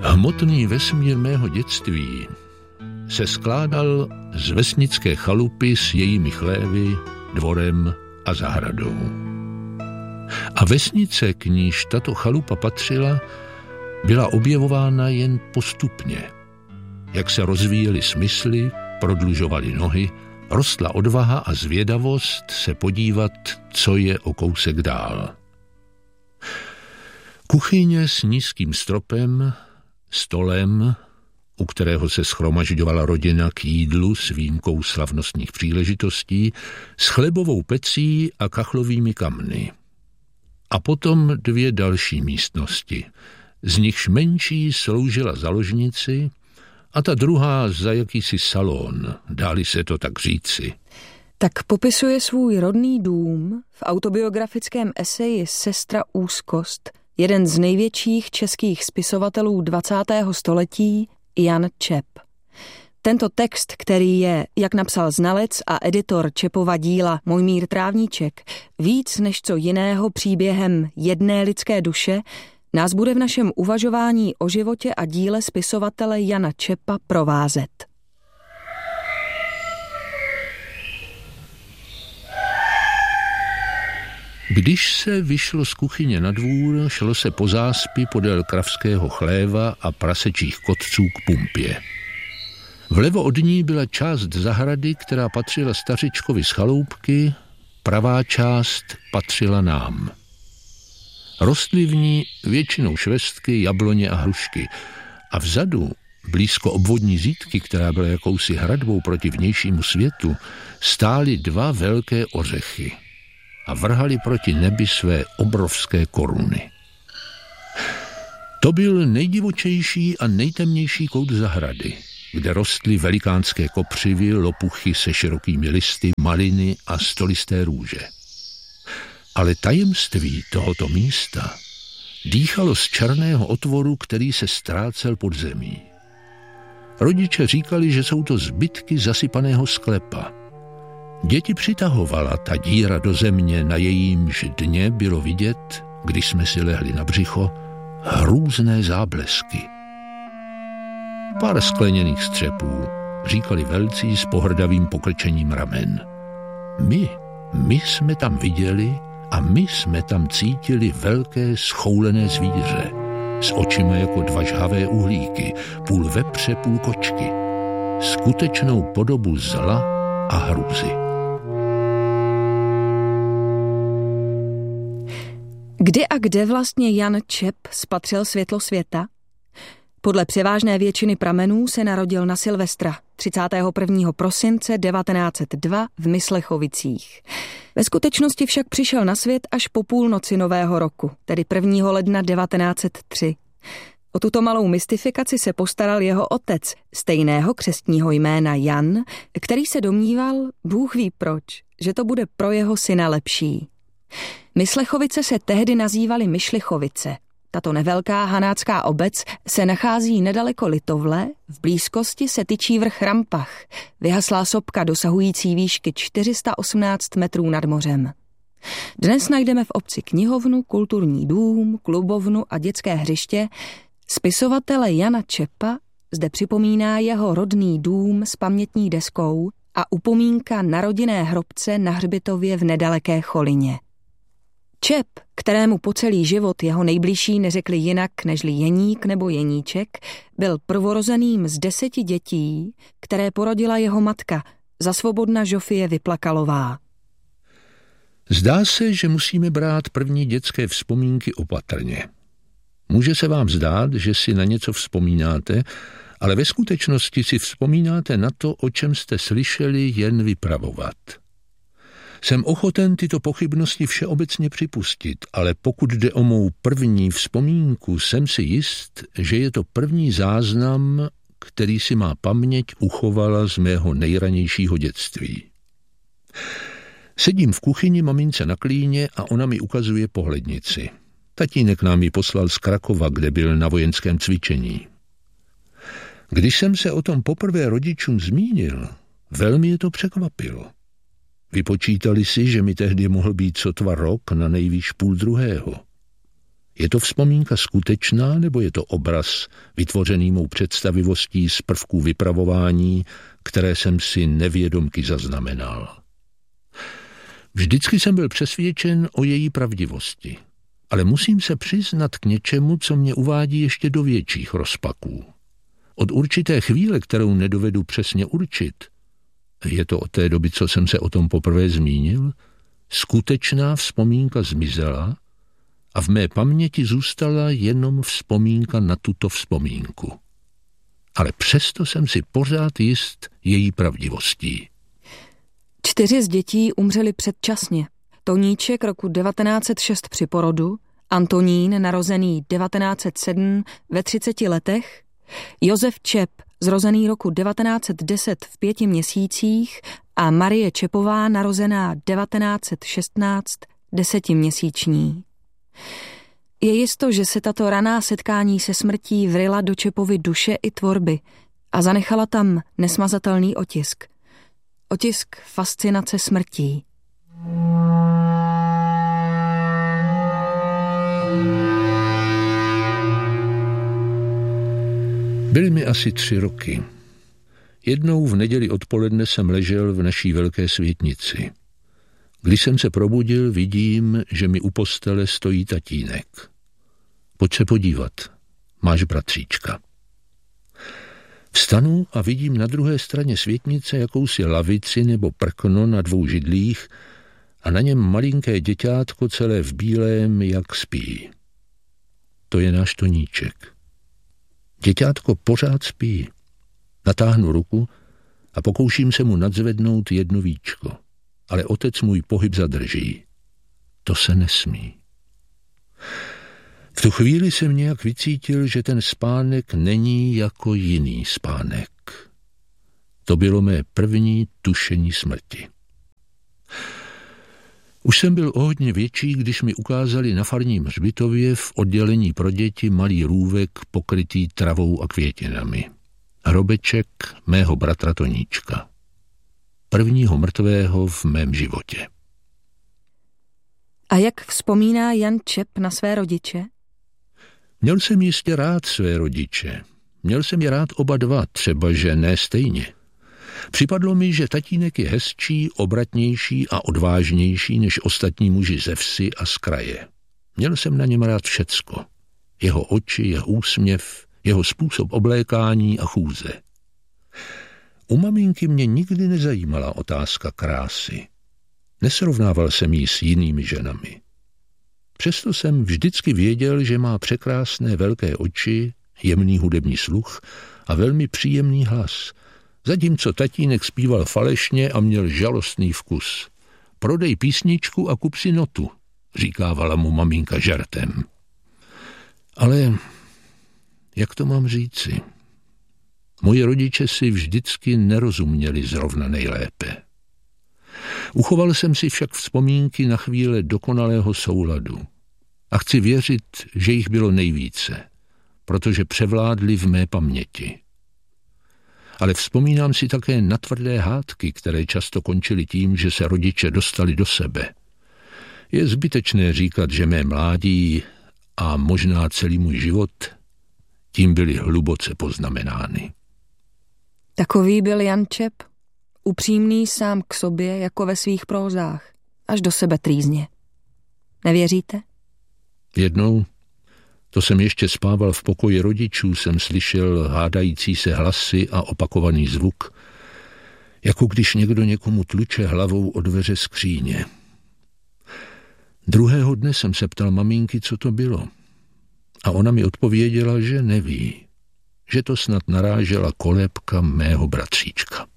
Hmotný vesmír mého dětství se skládal z vesnické chalupy s jejími chlévy, dvorem a zahradou. A vesnice, k níž tato chalupa patřila, byla objevována jen postupně. Jak se rozvíjely smysly, prodlužovaly nohy, rostla odvaha a zvědavost se podívat, co je o kousek dál. Kuchyně s nízkým stropem, stolem, u kterého se shromažďovala rodina k jídlu s výjimkou slavnostních příležitostí, s chlebovou pecí a kachlovými kamny. A potom 2 další místnosti, z nichž menší sloužila za ložnici a ta druhá za jakýsi salon, dáli se to tak říci. Tak popisuje svůj rodný dům v autobiografickém eseji Sestra úzkost jeden z největších českých spisovatelů 20. století Jan Čep. Tento text, který je, jak napsal znalec a editor Čepova díla Mojmír Trávníček, víc než co jiného příběhem jedné lidské duše, nás bude v našem uvažování o životě a díle spisovatele Jana Čepa provázet. Když se vyšlo z kuchyně na dvůr, šlo se po záspi podél kravského chléva a prasečích kotců k pumpě. Vlevo od ní byla část zahrady, která patřila stařičkovi z chaloupky, pravá část patřila nám. Rostly v ní většinou švestky, jabloně a hrušky a vzadu, blízko obvodní zítky, která byla jakousi hradbou proti vnějšímu světu, stály 2 velké ořechy a vrhali proti nebi své obrovské koruny. To byl nejdivočejší a nejtemnější kout zahrady, kde rostly velikánské kopřivy, lopuchy se širokými listy, maliny a stolisté růže. Ale tajemství tohoto místa dýchalo z černého otvoru, který se ztrácel pod zemí. Rodiče říkali, že jsou to zbytky zasypaného sklepa. Děti přitahovala ta díra do země, na jejímž dně bylo vidět, když jsme si lehli na břicho, hrůzné záblesky. Pár skleněných střepů, říkali velcí s pohrdavým pokrčením ramen. My jsme tam viděli a my jsme tam cítili velké schoulené zvíře s očima jako 2 žhavé uhlíky, půl vepře, půl kočky. Skutečnou podobu zla a hrůzy. Kdy a kde vlastně Jan Čep spatřil světlo světa? Podle převážné většiny pramenů se narodil na Silvestra 31. prosince 1902 v Myslechovicích. Ve skutečnosti však přišel na svět až po půlnoci nového roku, tedy 1. ledna 1903. O tuto malou mystifikaci se postaral jeho otec, stejného křestního jména Jan, který se domníval, Bůh ví proč, že to bude pro jeho syna lepší. Myslechovice se tehdy nazývaly Myšlichovice. Tato nevelká hanácká obec se nachází nedaleko Litovle, v blízkosti se tyčí vrch Rampach, vyhaslá sopka dosahující výšky 418 metrů nad mořem. Dnes najdeme v obci knihovnu, kulturní dům, klubovnu a dětské hřiště. Spisovatele Jana Čepa zde připomíná jeho rodný dům s pamětní deskou a upomínka na rodinné hrobce na hřbitově v nedaleké Cholině. Čep, kterému po celý život jeho nejbližší neřekli jinak nežli Jeník nebo Jeníček, byl prvorozeným z 10 dětí, které porodila jeho matka, zasvobodna Žofie Vyplakalová. Zdá se, že musíme brát první dětské vzpomínky opatrně. Může se vám zdát, že si na něco vzpomínáte, ale ve skutečnosti si vzpomínáte na to, o čem jste slyšeli jen vypravovat. Jsem ochoten tyto pochybnosti všeobecně připustit, ale pokud jde o mou první vzpomínku, jsem si jist, že je to první záznam, který si má paměť uchovala z mého nejranějšího dětství. Sedím v kuchyni mamince na klíně a ona mi ukazuje pohlednici. Tatínek nám ji poslal z Krakova, kde byl na vojenském cvičení. Když jsem se o tom poprvé rodičům zmínil, velmi je to překvapilo. Vypočítali si, že mi tehdy mohl být sotva rok, na nejvýš 1,5. Je to vzpomínka skutečná, nebo je to obraz vytvořený mou představivostí z prvků vypravování, které jsem si nevědomky zaznamenal? Vždycky jsem byl přesvědčen o její pravdivosti, ale musím se přiznat k něčemu, co mě uvádí ještě do větších rozpaků. Od určité chvíle, kterou nedovedu přesně určit, je to od té doby, co jsem se o tom poprvé zmínil, skutečná vzpomínka zmizela a v mé paměti zůstala jenom vzpomínka na tuto vzpomínku. Ale přesto jsem si pořád jist její pravdivostí. 4 z dětí umřeli předčasně. Toníček roku 1906 při porodu, Antonín narozený 1907 ve 30 letech, Josef Čep zrozený roku 1910 v 5 měsících a Marie Čepová narozená 1916 10měsíční. Je jisto, že se tato raná setkání se smrtí vryla do Čepovy duše i tvorby a zanechala tam nesmazatelný otisk. Otisk fascinace smrtí. Byly mi asi 3 roky. Jednou v neděli odpoledne jsem ležel v naší velké světnici. Když jsem se probudil, vidím, že mi u postele stojí tatínek. Pojď se podívat, máš bratříčka. Vstanu a vidím na druhé straně světnice jakousi lavici nebo prkno na 2 židlích a na něm malinké děťátko celé v bílém, jak spí. To je náš Toníček. Děťátko pořád spí. Natáhnu ruku a pokouším se mu nadzvednout jedno víčko, ale otec můj pohyb zadrží. To se nesmí. V tu chvíli jsem nějak vycítil, že ten spánek není jako jiný spánek. To bylo mé první tušení smrti. Už jsem byl o hodně větší, když mi ukázali na farním hřbitově v oddělení pro děti malý růvek pokrytý travou a květinami. Hrobeček mého bratra Toníčka. Prvního mrtvého v mém životě. A jak vzpomíná Jan Čep na své rodiče? Měl jsem jistě rád své rodiče. Měl jsem je rád oba dva, třeba že ne stejně. Připadlo mi, že tatínek je hezčí, obratnější a odvážnější než ostatní muži ze vsi a z kraje. Měl jsem na něm rád všecko. Jeho oči, jeho úsměv, jeho způsob oblékání a chůze. U maminky mě nikdy nezajímala otázka krásy. Nesrovnával jsem ji s jinými ženami. Přesto jsem vždycky věděl, že má překrásné velké oči, jemný hudební sluch a velmi příjemný hlas, zatímco tatínek zpíval falešně a měl žalostný vkus. Prodej písničku a kup si notu, říkávala mu maminka žartem. Ale jak to mám říci? Moji rodiče si vždycky nerozuměli zrovna nejlépe. Uchoval jsem si však vzpomínky na chvíle dokonalého souladu. A chci věřit, že jich bylo nejvíce, protože převládly v mé paměti. Ale vzpomínám si také na tvrdé hádky, které často končily tím, že se rodiče dostali do sebe. Je zbytečné říkat, že mé mládí a možná celý můj život tím byly hluboce poznamenány. Takový byl Jan Čep, upřímný sám k sobě jako ve svých prózách, až do sebe trýzně. Nevěříte? Jednou, to jsem ještě spával v pokoji rodičů, jsem slyšel hádající se hlasy a opakovaný zvuk, jako když někdo někomu tluče hlavou o dveře skříně. Druhého dne jsem se ptal maminky, co to bylo. A ona mi odpověděla, že neví, že to snad narážela kolébka mého bratříčka.